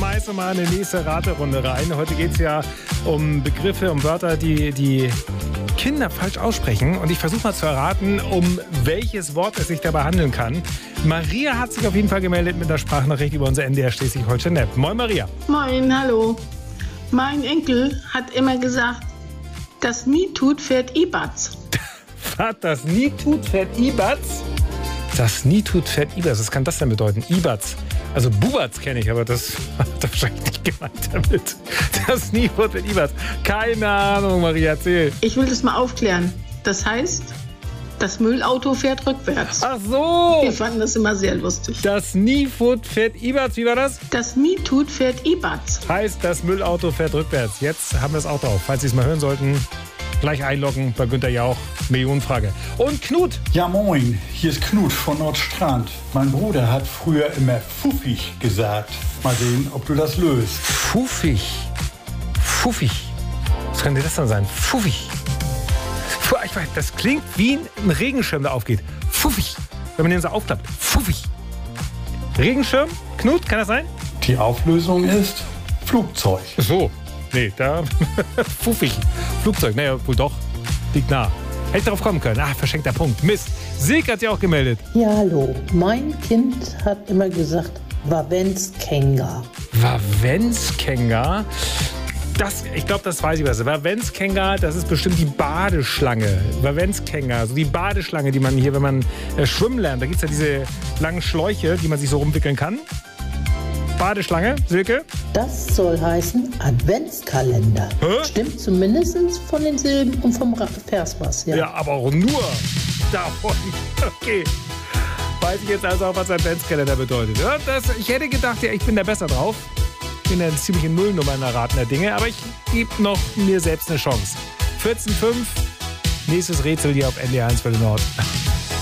schmeiße mal eine nächste Raterunde rein. Heute geht es ja um Begriffe, um Wörter, die Kinder falsch aussprechen. Und ich versuche mal zu erraten, um welches Wort es sich dabei handeln kann. Maria hat sich auf jeden Fall gemeldet mit einer Sprachnachricht über unser NDR Schleswig-Holstein-App. Moin Maria. Moin, hallo. Mein Enkel hat immer gesagt, das nie tut, fährt Ibatz. Was? Das nie tut, fährt Ibatz? Das nie tut, fährt Ibatz. Was kann das denn bedeuten? Ibatz. Also Bubatz kenne ich, aber das hat er wahrscheinlich nicht gemeint damit. Das nie tut, fährt Ibatz. Keine Ahnung, Maria, erzähl. Ich will das mal aufklären. Das heißt, das Müllauto fährt rückwärts. Ach so. Wir fanden das immer sehr lustig. Das nie tut, fährt Ibatz. Wie war das? Das nie tut, fährt Ibatz. Heißt, das Müllauto fährt rückwärts. Jetzt haben wir es auch drauf. Falls Sie es mal hören sollten, gleich einloggen bei Günther Jauch. Millionenfrage. Und Knut. Ja moin, hier ist Knut von Nordstrand. Mein Bruder hat früher immer Fuffig gesagt. Mal sehen, ob du das löst. Fuffig. Fuffig. Was könnte das dann sein? Fuffig. Ich weiß, das klingt wie ein Regenschirm, der aufgeht. Fuffig. Wenn man den so aufklappt. Fuffig. Regenschirm? Knut, kann das sein? Die Auflösung ist Flugzeug. So. Nee, da. Fuffig. Flugzeug. Naja, wohl doch. Liegt nah. Hätte ich darauf kommen können. Verschenkter Punkt. Mist. Silke hat sich auch gemeldet. Ja, hallo. Mein Kind hat immer gesagt, Wavenskenga. Wavenskenga? Ich glaube, das weiß ich was. Wavenskenga, das ist bestimmt die Badeschlange. Wavenskenga, also die Badeschlange, die man hier, wenn man schwimmen lernt, da gibt es ja diese langen Schläuche, die man sich so rumwickeln kann. Badeschlange, Silke? Das soll heißen Adventskalender. Hä? Stimmt zumindest von den Silben und vom Vers was, ja. Ja, aber auch nur davon. Okay. Weiß ich jetzt also auch, was Adventskalender bedeutet. Ja, ich hätte gedacht, ja, ich bin da besser drauf. Ich bin eine ziemliche Nullnummer in der Raten der Dinge, aber ich gebe noch mir selbst eine Chance. 14,5, nächstes Rätsel hier auf NDR 1 für den Nord.